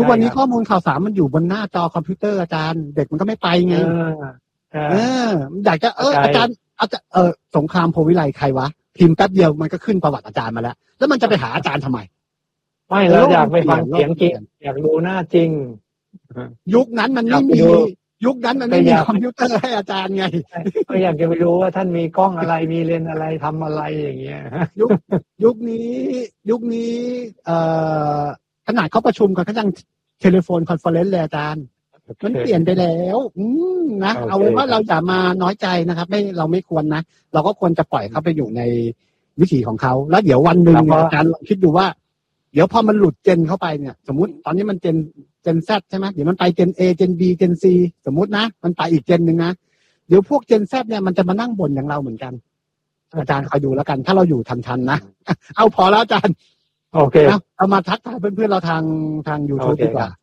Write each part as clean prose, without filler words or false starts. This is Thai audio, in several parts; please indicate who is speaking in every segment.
Speaker 1: กวันนี้ข้อมูลข่าวสารมันอยู่บนหน้าจอคอมพิวเตอร์อาจารย์เด็กมันก็ไม่ไปไงอยากจะอาจารย์สงครามโพวิไลใครวะพิมพ์แป๊บเดียวมันก็ขึ้นประวัติอาจารย์มาแล้วมันจะไปหาอาจารย์ทำไม
Speaker 2: ไม่เราอยากไปฟังเสียงจริงอยากรู้หน้าจริง
Speaker 1: ยุคนั้นมันไม่มียุคนั้นมันไม่มีคอมพิวเตอร์ให้อาจารย์ไง
Speaker 2: ก็อยากจะไปรู้ว่าท่านมีกล้องอะไรมีเลนส์อะไรทำอะไรอย่างเงี้ย
Speaker 1: ยุคนี้ขนาดเขาประชุมกันเขายังเทเลโฟนคอนเฟอเรนซ์เลยอาจารย์มันเปลี่ยนไปแล้วนะเอาไว้ว่าเราอย่ามาน้อยใจนะครับเราไม่ควรนะเราก็ควรจะปล่อยเขาไปอยู่ในวิถีของเขาแล้วเดี๋ยววันหนึ่งอาจารย์ลองคิดดูว่าเดี๋ยวพอมันหลุดเจนเข้าไปเนี่ยสมมุติตอนนี้มันเจน Z ใช่ไหมเดี๋ยวมันไปเจน A เจน B เจน C สมมุตินะมันไปอีกเจนหนึ่งนะเดี๋ยวพวกเจน Z เนี่ยมันจะมานั่งบ่นอย่างเราเหมือนกันอาจารย์คอยดูแล้วกันถ้าเราอยู่ทันนะเอาพอแล้วอาจารย์
Speaker 2: โอเค
Speaker 1: เอามาทักทายเพื่อนๆเราทาง YouTube ดีกว่า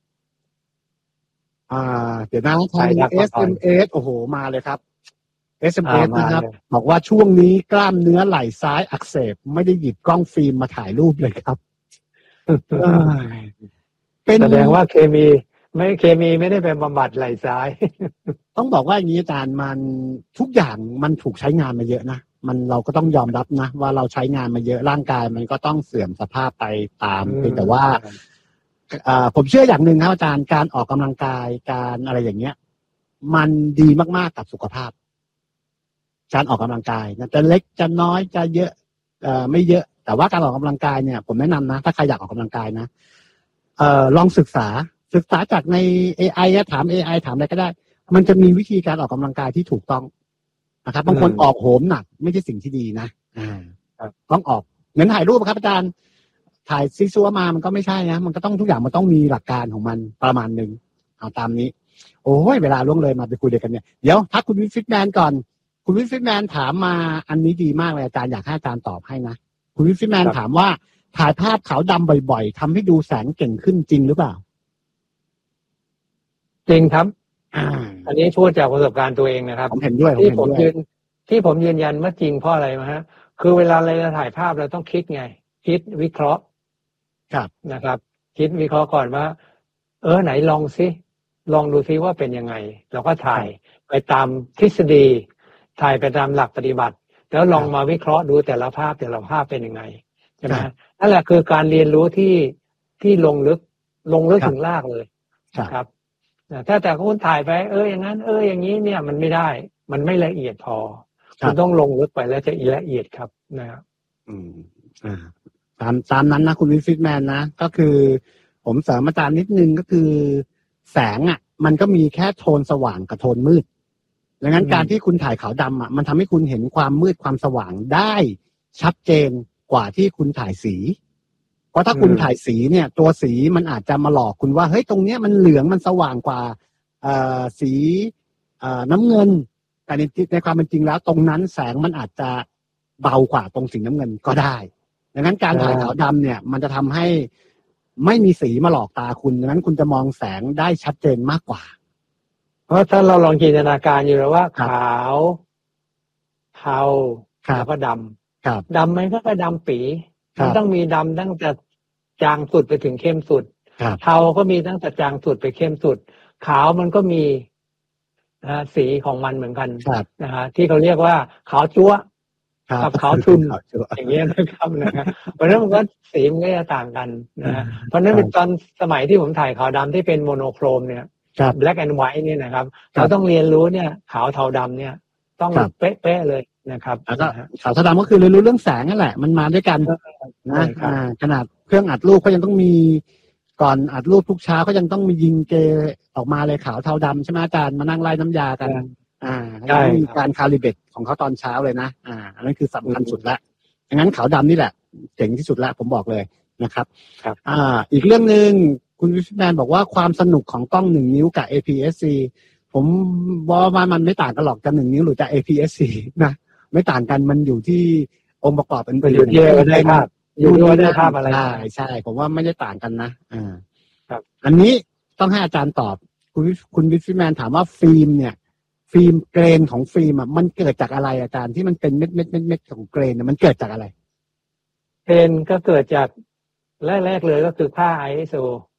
Speaker 1: เดี๋ยวนะทาง SMS โอ้โหมาเลยครับ SMS นะครับบอกว่าช่วงนี้กล้ามเนื้อไหล่ซ้ายอักเสบไม่ได้หยิบกล้องฟิล์มมาถ่ายรูปเลยครับ
Speaker 2: แสดงว่าเคมีไม่ได้เป็นบำบัดไหล่ซ้าย
Speaker 1: ต้องบอกว่าอย่างนี้อาจารย์มันทุกอย่างมันถูกใช้งานมาเยอะนะเราก็ต้องยอมรับนะว่าเราใช้งานมาเยอะร่างกายมันก็ต้องเสื่อมสภาพไปตามแต่ว่าผมเชื่ออย่างหนึ่งครับอาจารย์การออกกำลังกายการอะไรอย่างเงี้ยมันดีมากๆกับสุขภาพการออกกำลังกายจะเล็กจะน้อยจะเยอะไม่เยอะแต่ว่าการออกกำลังกายเนี่ยผมแนะนำนะถ้าใครอยากออกกำลังกายนะลองศึกษาจากใน AI ถาม AI ถามอะไรก็ได้มันจะมีวิธีการออกกำลังกายที่ถูกต้องนะครับบางคนออกโหมหนักไม่ใช่สิ่งที่ดีนะต้องออกเหมือนถ่ายรูปครับอาจารย์ถ่ายซีซัวมามันก็ไม่ใช่นะมันก็ต้องทุกอย่างมันต้องมีหลักการของมันประมาณนึงเอาตามนี้โอ้ยเวลาล่วงเลยมาไปคุยกันเนี่ยเดี๋ยวทักคุณวิฟิตแมนก่อนคุณวิฟิตแมนถามมาอันนี้ดีมากเลยอาจารย์อยากให้อาจารย์ตอบให้นะคุณวิฟิตแมนถามว่าถ่ายภาพขาวดำบ่อยๆทำให้ดูแสงเก่งขึ้นจริงหรือเปล่า
Speaker 2: จริงครับอันนี้พูดจากประสบการณ์ตัวเองนะครับ
Speaker 1: ผมเห็นด้วย
Speaker 2: ที่ผมยืนยันว่าจริงเพราะอะไรมาฮะคือเวลาเราถ่ายภาพเราต้องคิดไงคิดวิเคราะห์
Speaker 1: ครับ
Speaker 2: นะครับคิดวิเคราะห์ก่อนว่าไหนลองดูซิว่าเป็นยังไงเราก็ถ่ายไปตามทฤษฎีถ่ายไปตามหลักปฏิบัติแล้วลองมาวิเคราะห์ดูแต่ละภาพเป็นยังไงใช่ไหมนั่นแหละคือการเรียนรู้ที่ลงลึกถึงรากเลยครับแต่คุณถ่ายไปอย่างนั้นอย่างนี้เนี่ยมันไม่ได้มันไม่ละเอียดพอคุณต้องลงลึกไปแล้วจะละเอียดครับนะครับ
Speaker 1: ตามนั้นนะคุณวิฟิตแมนนะก็คือผมเสริมอาจารย์นิดนึงก็คือแสงมันก็มีแค่โทนสว่างกับโทนมืดดังนั้นการที่คุณถ่ายขาวดำมันทำให้คุณเห็นความมืดความสว่างได้ชัดเจนกว่าที่คุณถ่ายสีเพราะถ้าคุณถ่ายสีเนี่ยตัวสีมันอาจจะมาหลอกคุณว่าเฮ้ยตรงเนี้ยมันเหลืองมันสว่างกว่าสีน้ำเงินแต่ในความเป็นจริงแล้วตรงนั้นแสงมันอาจจะเบากว่าตรงสีน้ำเงินก็ได้ดังนั้นการถ่ายขาวดำเนี่ยมันจะทำให้ไม่มีสีมาหลอกตาคุณดังนั้นคุณจะมองแสงได้ชัดเจนมากกว่า
Speaker 2: เพราะถ้าเราลองจินตนาการอยู่แล้วว่าขาวเทาแล้วก็ดำดำมันก็ดำปีมันต้องมีดำตั้งแต่จางสุดไปถึงเข้มสุดเทาก็มีตั้งแต่จางสุดไปเข้มสุดขาวมันก็มีสีของมันเหมือนกันนะฮะที่เขาเรียกว่าขาวจั๊วกับขาวทุนอย่างเงี้ยนะครับเพราะฉะนั้นมันก็สีมันก็จะต่างกันนะเพราะฉะนั้นเป็นตอนสมัยที่ผมถ่ายขาวดำที่เป็นโมโนโครมเนี่ยblack and white เนี่ยนะครับเราต้องเรียนรู้เนี่ยขาวเทาดำเนี่ยต้องเป๊ะๆเลยนะครับ
Speaker 1: แล้วก็ขาวเทาดำก็คือเรียนรู้เรื่องแสงนั่นแหละมันมาด้วยกันนะขนาดเครื่องอัดรูปก็ยังต้องมีก่อนอัดรูปทุกเช้าก็ยังต้องมียิงเกออกมาเลยขาวเทาดำใช่ไหมอาจารย์มานั่งไล่น้ำยากันแล้วมีการคาลิเบตของเขาตอนเช้าเลยนะอันนั้นคือสำคัญสุดละดังนั้นขาวดำนี่แหละเจ๋งที่สุดละผมบอกเลยนะครับอีกเรื่องนึงคุณวิฟิตแมนบอกว่าความสนุกของกล้อง1 นิ้วกับ APS-C ผมว่ามันไม่ต่างกันหรอกจะ1 นิ้วหรือจะ APS-C นะไม่ต่างกันมันอยู่ที่องค์ประกอบเป็นประโยชน์
Speaker 2: ได้ภาพอยู่ด้วยได้ภาพอะไร
Speaker 1: ใช่ผมว่าไม่ได้ต่างกันนะครับอันนี้ต้องให้อาจารย์ตอบคุณวิฟิตแมนถามว่าฟิล์มเนี่ยฟิล์มเกรนของฟิล์มมันเกิดจากอะไรอาจารย์ที่มันเป็นเม็ดของเกรนมันเกิดจากอะไร
Speaker 2: เกรนก็เกิดจากแรกเลยก็คือค่า ISO